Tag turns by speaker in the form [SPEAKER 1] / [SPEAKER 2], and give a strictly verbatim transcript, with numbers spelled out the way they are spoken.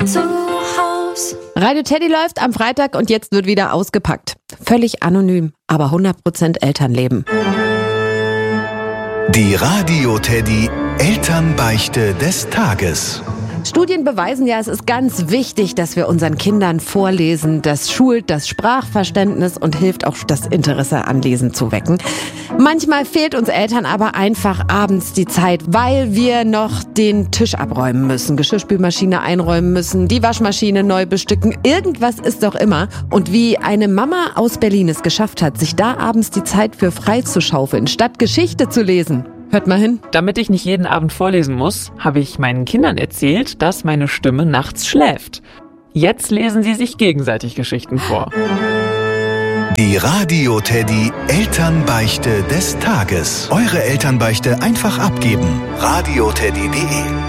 [SPEAKER 1] Zu Haus.
[SPEAKER 2] Radio Teddy läuft am Freitag und jetzt wird wieder ausgepackt. Völlig anonym, aber hundert Prozent Elternleben.
[SPEAKER 3] Die Radio Teddy Elternbeichte des Tages.
[SPEAKER 2] Studien beweisen ja, es ist ganz wichtig, dass wir unseren Kindern vorlesen. Das schult das Sprachverständnis und hilft auch, das Interesse an Lesen zu wecken. Manchmal fehlt uns Eltern aber einfach abends die Zeit, weil wir noch den Tisch abräumen müssen, Geschirrspülmaschine einräumen müssen, die Waschmaschine neu bestücken. Irgendwas ist doch immer. Und wie eine Mama aus Berlin es geschafft hat, sich da abends die Zeit für frei zu schaufeln, statt Geschichte zu lesen. Hört mal hin.
[SPEAKER 4] Damit ich nicht jeden Abend vorlesen muss, habe ich meinen Kindern erzählt, dass meine Stimme nachts schläft. Jetzt lesen sie sich gegenseitig Geschichten vor.
[SPEAKER 3] Die Radio Teddy Elternbeichte des Tages. Eure Elternbeichte einfach abgeben. radio teddy punkt de